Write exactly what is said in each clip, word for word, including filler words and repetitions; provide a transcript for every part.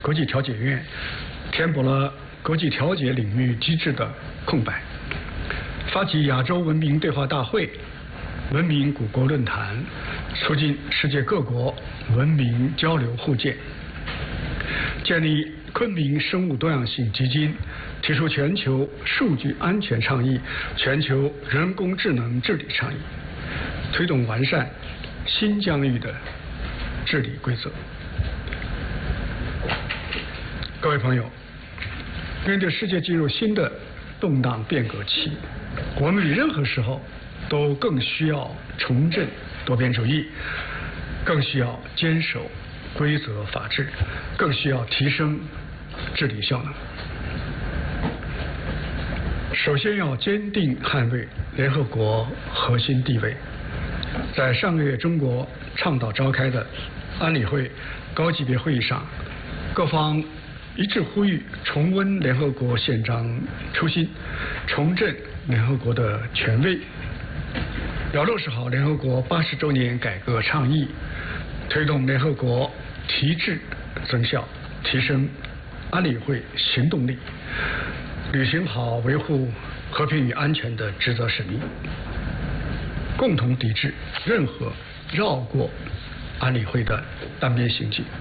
国际调解院，填补了国际调解领域机制的空白，发起亚洲文明对话大会、文明古国论坛，促进世界各国文明交流互鉴，建立昆明生物多样性基金，提出全球数据安全倡议、全球人工智能治理倡议，推动完善新疆域的治理规则。各位朋友，面对世界进入新的动荡变革期，我们比任何时候都更需要重振多边主义，更需要坚守规则法治，更需要提升治理效能。首先要坚定捍卫联合国核心地位。在上个月中国倡导召开的安理会高级别会议上，各方一致呼吁重温联合国宪章初心，重振联合国的权威，要落实好联合国八十周年改革倡议，推动联合国提质增效，提升安理会行动力，履行好维护和平与安全的职责使命，共同抵制任何绕过安理会的单边行径。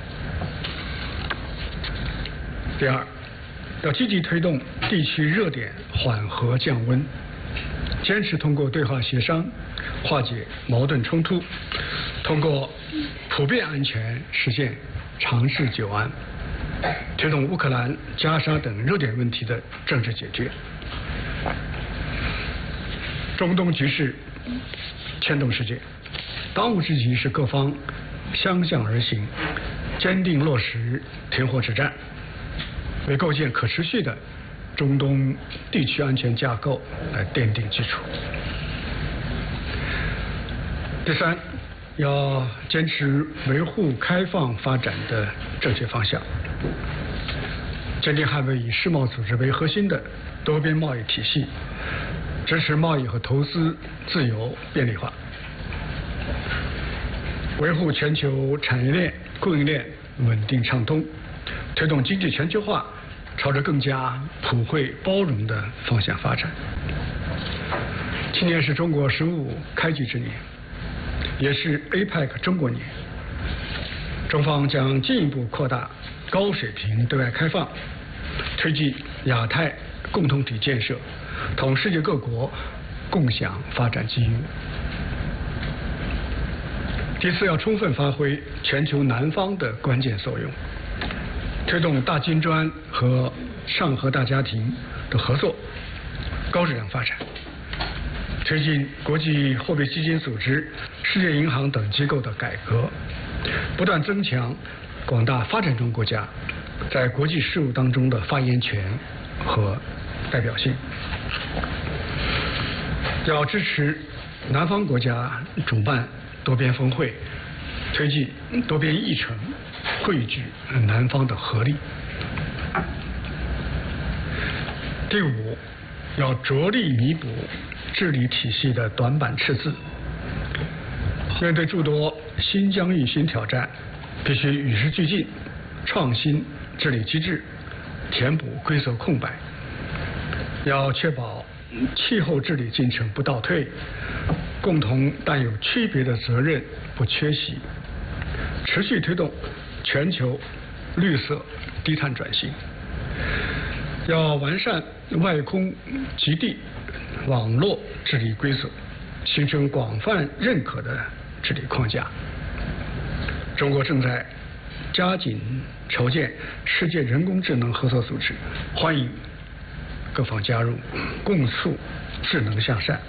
第二，要积极推动地区热点缓和降温，坚持通过对话协商化解矛盾冲突，通过普遍安全实现长治久安，推动乌克兰、加沙等热点问题的政治解决。中东局势牵动世界，当务之急是各方相向而行，坚定落实停火止战，为构建可持续的中东地区安全架构来奠定基础。第三，要坚持维护开放发展的正确方向，坚定捍卫以世贸组织为核心的多边贸易体系，支持贸易和投资自由便利化，维护全球产业链、供应链稳定畅通，推动经济全球化朝着更加普惠包容的方向发展。今年是中国“十五”开局之年，也是 A P E C 中国年。中方将进一步扩大高水平对外开放，推进亚太共同体建设，同世界各国共享发展机遇。第四，要充分发挥全球南方的关键作用，推动大金砖和上合大家庭的合作高质量发展，推进国际货币基金组织、世界银行等机构的改革，不断增强广大发展中国家在国际事务当中的发言权和代表性。要支持南方国家主办多边峰会，推进多边议程，汇聚南方的合力。第五，要着力弥补治理体系的短板赤字。面对诸多新疆域新挑战，必须与时俱进，创新治理机制，填补规则空白。要确保气候治理进程不倒退，共同但有区别的责任不缺席，持续推动全球绿色低碳转型。要完善外空极地网络治理规则，形成广泛认可的治理框架。中国正在加紧筹建世界人工智能合作组织，欢迎各方加入，共促智能向善。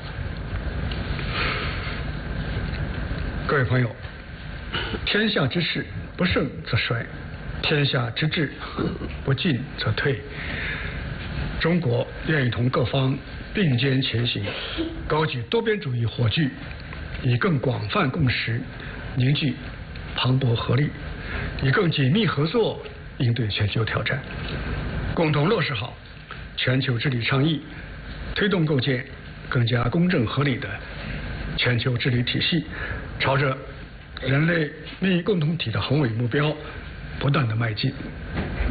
各位朋友，天下之事不盛则衰，天下之治不进则退。中国愿意同各方并肩前行，高举多边主义火炬，以更广泛共识凝聚磅礴合力，以更紧密合作应对全球挑战，共同落实好全球治理倡议，推动构建更加公正合理的全球治理体系，朝着人类命运共同体的宏伟目标不断的迈进。